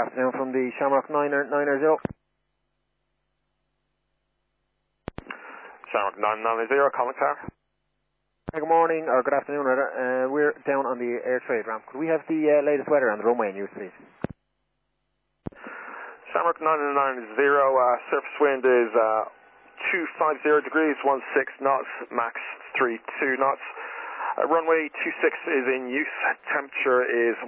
afternoon from the Shamrock 990. Shamrock 990, Comet Tower. Good morning, or good afternoon rather. We're down on the air trade ramp. Could we have the latest weather on the runway news, please? Shamrock 990, surface wind is 250 degrees, 16 knots, max 32 knots. Runway 26 is in use, temperature is